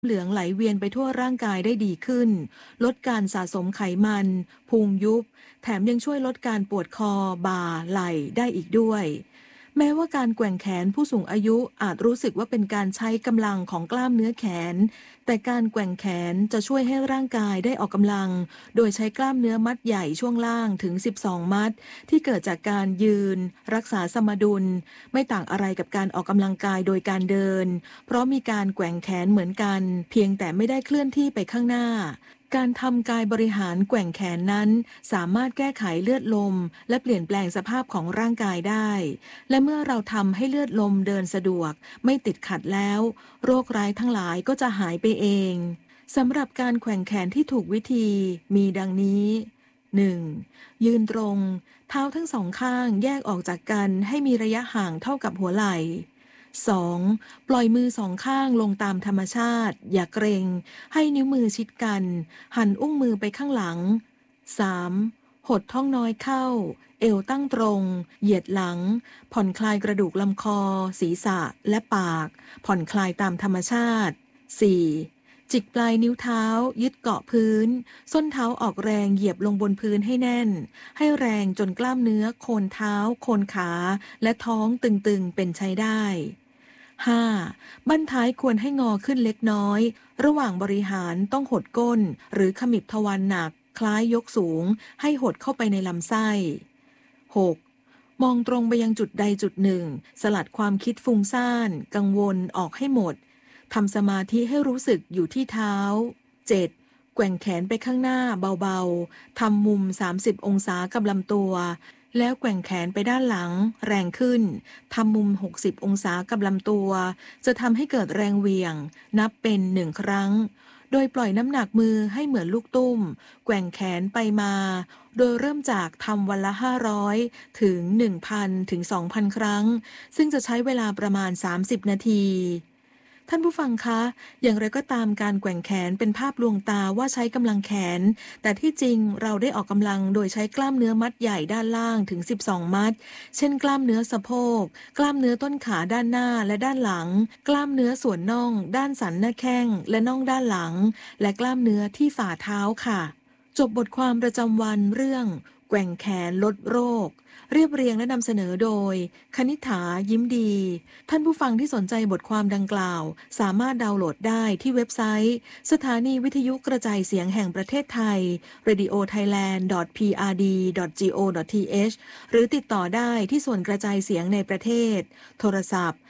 เหลืองไหลเวียนไปทั่วร่างกายได้ดีขึ้นลดการสะสมไขมันพุงยุบแถมยังช่วยลดการปวดคอบ่าไหล่ได้อีกด้วยแม้ว่าการแกว่งแขนผู้สูงอายุอาจรู้สึกว่าเป็นการใช้กำลังของกล้ามเนื้อแขนแต่การแกว่งแขนจะช่วยให้ร่างกายได้ออกกำลังโดยใช้กล้ามเนื้อมัดใหญ่ช่วงล่างถึง12มัดที่เกิดจากการยืนรักษาสมดุลไม่ต่างอะไรกับการออกกำลังกายโดยการเดินเพราะมีการแกว่งแขนเหมือนกันเพียงแต่ไม่ได้เคลื่อนที่ไปข้างหน้าการทำกายบริหารแกว่งแขนนั้นสามารถแก้ไขเลือดลมและเปลี่ยนแปลงสภาพของร่างกายได้และเมื่อเราทำให้เลือดลมเดินสะดวกไม่ติดขัดแล้วโรคร้ายทั้งหลายก็จะหายไปเองสำหรับการแกว่งแขนที่ถูกวิธีมีดังนี้ 1. ยืนตรงเท้าทั้งสองข้างแยกออกจากกันให้มีระยะห่างเท่ากับหัวไหล่ 2. ปล่อยมือสองข้างลงตามธรรมชาติอย่าเกรงให้นิ้วมือชิดกันหันอุ้งมือไปข้างหลัง 3. หดท้องน้อยเข้าเอวตั้งตรงเหยียดหลังผ่อนคลายกระดูกลำคอศีรษะและปากผ่อนคลายตามธรรมชาติ 4. จิกปลายนิ้วเท้ายึดเกาะพื้นส้นเท้าออกแรงเหยียบลงบนพื้นให้แน่นให้แรงจนกล้ามเนื้อโคนเท้าโคนขาและท้องตึงๆเป็นใช้ได้ 5. บั้นท้ายควรให้งอขึ้นเล็กน้อยระหว่างบริหารต้องหดก้นหรือขมิบทวารหนักคล้ายยกสูงให้หดเข้าไปในลำไส้ 6. มองตรงไปยังจุดใดจุดหนึ่งสลัดความคิดฟุ้งซ่านกังวลออกให้หมดทำสมาธิให้รู้สึกอยู่ที่เท้า 7. แกว่งแขนไปข้างหน้าเบาๆทำมุม30องศากับลำตัวแล้วแกว่งแขนไปด้านหลังแรงขึ้นทำมุม60องศากับลำตัวจะทำให้เกิดแรงเหวี่ยงนับเป็น1ครั้งโดยปล่อยน้ำหนักมือให้เหมือนลูกตุ้มแกว่งแขนไปมาโดยเริ่มจากทำวันละ500ถึง 1,000 ถึง 2,000 ครั้งซึ่งจะใช้เวลาประมาณ30นาทีท่านผู้ฟังคะอย่างไรก็ตามการแกว่งแขนเป็นภาพลวงตาว่าใช้กำลังแขนแต่ที่จริงเราได้ออกกำลังโดยใช้กล้ามเนื้อมัดใหญ่ด้านล่างถึง12มัดเช่นกล้ามเนื้อสะโพกกล้ามเนื้อต้นขาด้านหน้าและด้านหลังกล้ามเนื้อส่วนน่องด้านสันหน้าแข้งและน่องด้านหลังและกล้ามเนื้อที่ฝ่าเท้าค่ะจบบทความประจำวันเรื่องแกว่งแขนลดโรคเรียบเรียงและนำเสนอโดยคณิษฐายิ้มดีท่านผู้ฟังที่สนใจบทความดังกล่าวสามารถดาวน์โหลดได้ที่เว็บไซต์สถานีวิทยุกระจายเสียงแห่งประเทศไทย radiothailand.prd.go.th หรือติดต่อได้ที่ส่วนกระจายเสียงในประเทศโทรศัพท์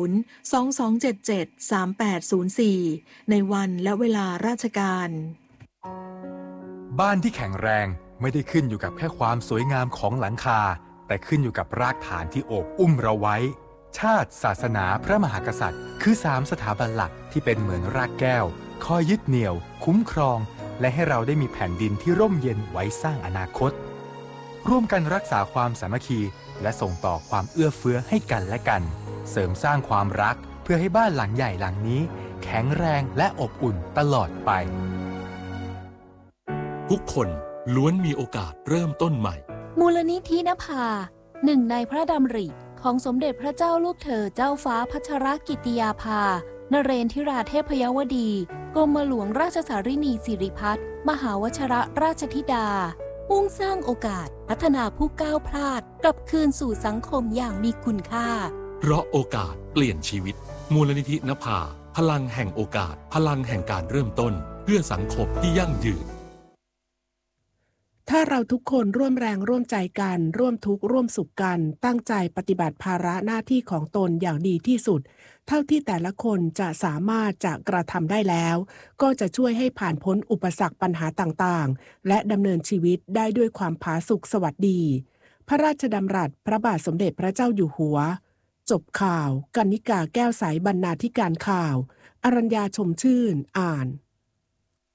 022773804ในวันและเวลาราชการบ้านที่แข็งแรงไม่ได้ขึ้นอยู่กับแค่ความสวยงามของหลังคาแต่ขึ้นอยู่กับรากฐานที่โอบอุ้มเราไว้ชาติศาสนาพระมหากษัตริย์คือ3สถาบันหลักที่เป็นเหมือนรากแก้วคอยยึดเหนี่ยวคุ้มครองและให้เราได้มีแผ่นดินที่ร่มเย็นไว้สร้างอนาคตร่วมกันรักษาความสามัคคีและส่งต่อความเอื้อเฟื้อให้กันและกันเสริมสร้างความรักเพื่อให้บ้านหลังใหญ่หลังนี้แข็งแรงและอบอุ่นตลอดไปทุกคนล้วนมีโอกาสเริ่มต้นใหม่มูลนิธินภาหนึ่งในพระดำริของสมเด็จพระเจ้าลูกเธอเจ้าฟ้าพัชรกิติยาภานเรนทิราเทพยวดีกรมหลวงราชสารินีสิริพัฒน์มหาวชิรราชธิดามุ่งสร้างโอกาสพัฒนาผู้ก้าวพลาดกลับคืนสู่สังคมอย่างมีคุณค่าเพราะโอกาสเปลี่ยนชีวิตมูลนิธินภาพลังแห่งโอกาสพลังแห่งการเริ่มต้นเพื่อสังคมที่ยั่งยืนถ้าเราทุกคนร่วมแรงร่วมใจกันร่วมทุกข์ร่วมสุขกันตั้งใจปฏิบัติภาระหน้าที่ของตนอย่างดีที่สุดเท่าที่แต่ละคนจะสามารถจะกระทำได้แล้วก็จะช่วยให้ผ่านพ้นอุปสรรคปัญหาต่างๆและดำเนินชีวิตได้ด้วยความผาสุกสวัสดีพระราชดำรัสพระบาทสมเด็จพระเจ้าอยู่หัวจบข่าวกรรณิกาแก้วใสบรรณาธิการข่าวอรัญญาชมชื่นอ่าน